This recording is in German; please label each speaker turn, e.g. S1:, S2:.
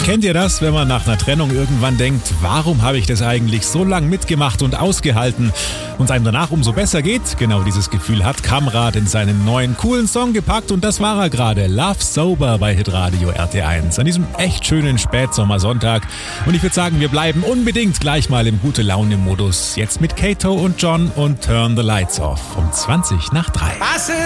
S1: Kennt ihr das, wenn man nach einer Trennung irgendwann denkt, warum habe ich das eigentlich so lang mitgemacht und ausgehalten und es einem danach umso besser geht? Genau dieses Gefühl hat Kamrat in seinen neuen coolen Song gepackt und das war er gerade. Love Sober bei Hitradio RT1 an diesem echt schönen Spätsommersonntag. Und ich würde sagen, wir bleiben unbedingt gleich mal im Gute-Laune-Modus. Jetzt mit Kato und John und Turn the Lights Off um 20 nach 3.